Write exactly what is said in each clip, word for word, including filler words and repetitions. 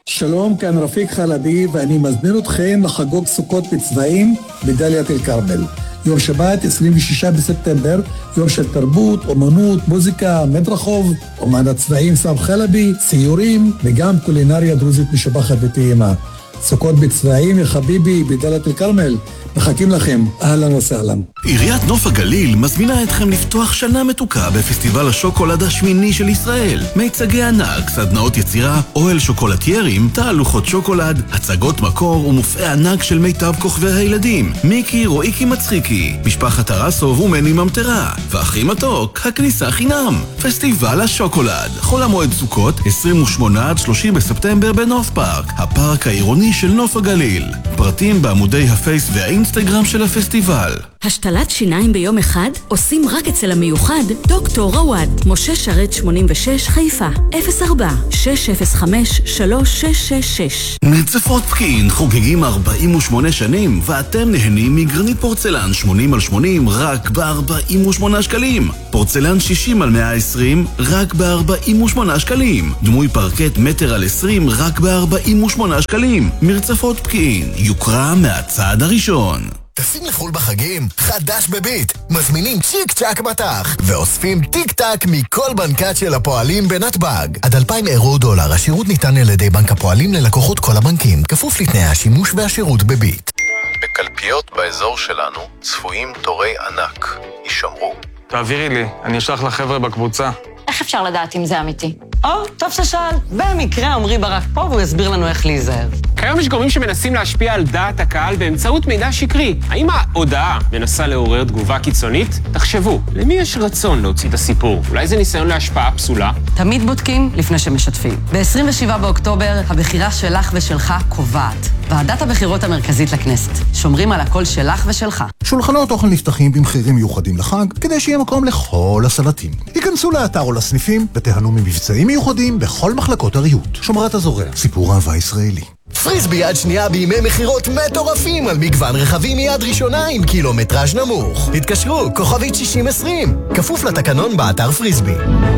שלום, כאן רפיק חלבי ואני מזמין אתכם לחגוג סוכות בצבעים בדליית אל כרמל. יום שבת, עשרים ושישה בספטמבר, יום של תרבות, אומנות, מוזיקה, מדרחוב, אומן הצבעים סם חלבי, ציורים וגם קולינריה דרוזית משובחת וטעימה. סוכות בצבעים, יא חביבי, בדליית אל כרמל. מחכים לכם, אהלן וסהלן. עיריית נוף הגליל מזמינה אתכם לפתוח שנה מתוקה בפסטיבל השוקולד השמיני של ישראל. מיצגי ענק, סדנאות יצירה, אוהל שוקולטיירים, תהלוכות שוקולד, הצגות מקור ומופעי ענק של מיטב כוכבי הילדים. מיקי, רואיקי מצחיקי, משפחת הרסוב ומני ממטרה. והכי מתוק, הכניסה חינם. פסטיבל השוקולד. חול המועד סוכות, עשרים ושמונה עד שלושים בספטמבר בנוף פארק, הפארק העירוני של נוף הגליל. פרטים בעמודי הפייס והאינסטגרם של הפסטיבל. השתלת שיניים ביום אחד עושים רק אצל המיוחד דוקטור רוואד. משה שרת שמונים ושש חיפה, אפס ארבע שש אפס חמש שלוש שש שש שש. מרצפות פקיעין חוגגים ארבעים ושמונה שנים ואתם נהנים מגרנית פורצלן שמונים על שמונים רק ב-ארבעים ושמונה שקלים. פורצלן שישים על מאה ועשרים רק ב-ארבעים ושמונה שקלים. דמוי פרקט מטר על עשרים רק ב-ארבעים ושמונה שקלים. מרצפות פקיעין, יוקרה מהצעד הראשון. טסים לחול בחגים? חדש בביט. מזמינים צ'יק צ'ק מטח ואוספים טיק טק מכל בנקת של הפועלים בנתב"ג. עד אלפיים אירו דולר. השירות ניתן על ידי בנק הפועלים ללקוחות כל הבנקים, כפוף לתנאי השימוש והשירות בביט. בקלפיות באזור שלנו צפויים תורי ענק. יישמרו. תעבירי לי, אני אשלח לחבר'ה בקבוצה. איך אפשר לדעת אם זה אמיתי? או, טוב ששאל. במקרה עמרי ברק פה והוא יסביר לנו איך להיזהר. כיום יש גורמים שמנסים להשפיע על דעת הקהל באמצעות מידע שקרי. האם ההודעה מנסה לעורר תגובה קיצונית? תחשבו, למי יש רצון להוציא את הסיפור? אולי זה ניסיון להשפעה פסולה? תמיד בודקים לפני שמשתפים. ב-עשרים ושבעה באוקטובר הבחירה שלך ושלך קובעת. ועדת הבחירות המרכזית לכנסת. שומרים על הקול שלך ושלך. שולחנות אוכל נפתחים במחירים מיוחדים לחג, כדי שיהיה מקום לכל הסלטים. היכנסו לאתר או לסניפים ותיהנו ממבצעים מיוחדים בכל מחלקות הריהוט. שומרת הזורע, סיפור אהבה ישראלי. פריסבי יד שנייה בימי מחירות מטורפים על מגוון רכבים מיד ראשונה עם קילומטראז' נמוך. התקשרו, כוכבית שישים עשרים. כפוף לתקנון באתר פריסבי.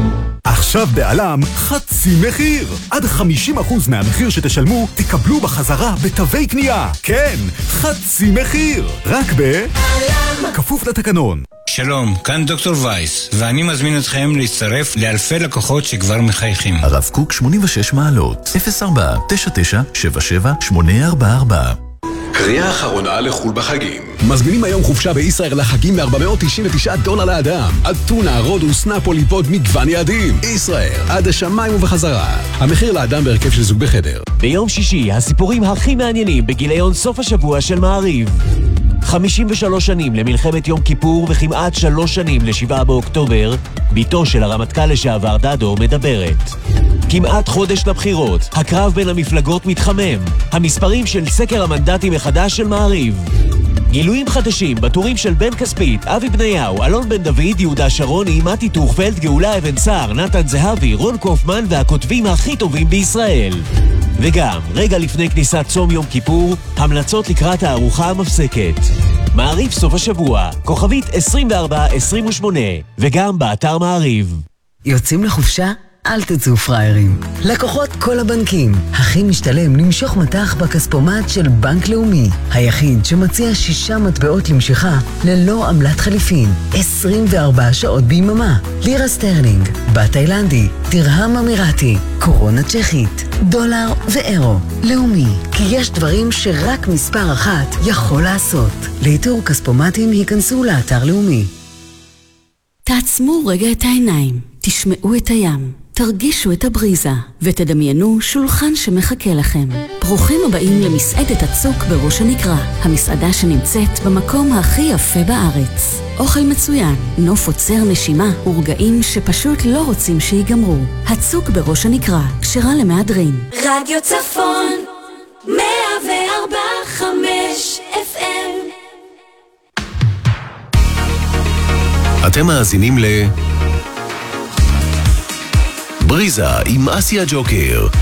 עכשיו בעלם חצי מחיר. עד חמישים אחוז מהמחיר שתשלמו תקבלו בחזרה בתווי קנייה. כן, חצי מחיר. רק בעלם. כפוף לתקנון. שלום, כאן דוקטור וייס, ואני מזמין אתכם להצטרף לאלפי לקוחות שכבר מחייכים. הרב קוק שמונים ושש מעלות, אפס ארבע תשע תשע שבע שבע שמונה ארבע ארבע. קריאה אחרונה לחול בחגים. מזמינים היום חופשה בישראל לחגים ב-ארבע מאות תשעים ותשעה דולר לאדם. אתונה, רודוס, נפולי, פוד, מגוון יעדים. ישראל, עד השמיים ובחזרה. המחיר לאדם בהרכב של זוג בחדר. ביום שישי, הסיפורים הכי מעניינים בגיליון סוף השבוע של מעריב. חמישים ושלוש שנים למלחמת יום כיפור וכמעט שלוש שנים לשבעה באוקטובר, ביתו של הרמטכ"ל לשעבר דדו מדברת. כמעט חודש לבחירות, הקרב בין המפלגות מתחמם. המספרים של סקר המנדטים מחדש של מעריב. גילויים חדשים בטורים של בן כספית, אבי בניהו, אלון בן דוד, יהודה שרוני, מתי טורפלד, גאולה אבן סער, נתן זהבי, רון קופמן והכותבים הכי טובים בישראל. וגם, רגע לפני כניסת צום יום כיפור, המלצות לקראת הארוחה המפסקת. מעריב סוף השבוע, כוכבית עשרים וארבע עשרים ושמונה, וגם באתר מעריב. יוצאים לחופשה? אל תצאו פריירים. לקוחות כל הבנקים. הכי משתלם למשוך מטח בכספומט של בנק לאומי. היחיד שמציע שישה מטבעות למשיכה ללא עמלת חליפין. עשרים וארבע שעות ביממה. לירה סטרלינג, בת תאילנדי, תרהם אמירתי, קורונה צ'כית, דולר ואירו. לאומי, כי יש דברים שרק מספר אחת יכול לעשות. לאיתור כספומטים היכנסו לאתר לאומי. תעצמו רגע את העיניים, תשמעו את הים, תרגישו את הבריזה ותדמיינו שולחן שמחכה לכם. ברוכים הבאים למסעדת הצוק בראש הנקרה, המסעדה שנמצאת במקום הכי יפה בארץ. אוכל מצוין, נוף עוצר נשימה ורגעים שפשוט לא רוצים שיגמרו. הצוק בראש הנקרה, כשרה למהדרין. רדיו צפון מאה וארבע חמש אף אם. אתם מאזינים ל... בריזה עם אסיה ג'וקר.